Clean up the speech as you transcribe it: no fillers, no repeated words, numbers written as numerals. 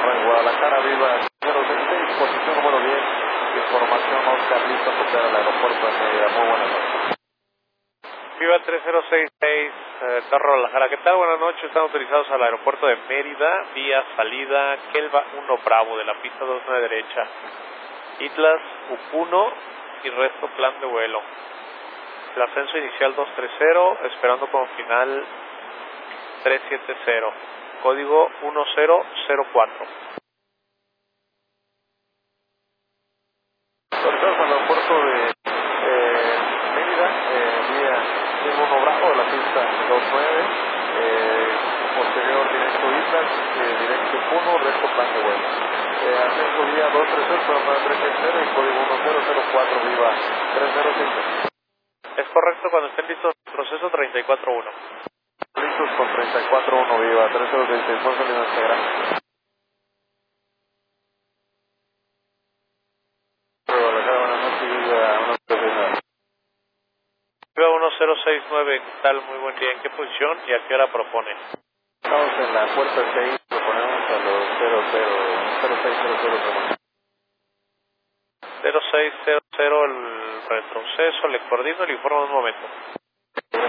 en Guadalajara, viva 066, posición número 10, información Oscar, listo a tocar al aeropuerto de Mérida. Muy buenas noches. Viva 3066, Torre Guadalajara. ¿Qué tal? Buenas noches. Están autorizados al aeropuerto de Mérida, vía salida Kelva 1 Bravo de la pista 29 derecha. Islas U1 y resto plan de vuelo. El ascenso inicial 230, esperando con final 370. Código 1004. Autorizados al aeropuerto de Mérida, vía 1 Bravo de la pista 29, posterior directo Islas, directo 1, resto plan de vuelo. Ascenso vía 230, para 370 y código 1004, viva 3066. Es correcto, cuando estén listos, proceso 341. Listos con 341, viva 3066, por salir de Instagram. Buenas noches, viva 1069. Viva 1069, ¿qué tal? Muy buen día. ¿En qué posición y a qué hora propone? Estamos en la puerta 6, proponemos a los 0600. 0600 el retroceso, le coordino y le informo en un momento.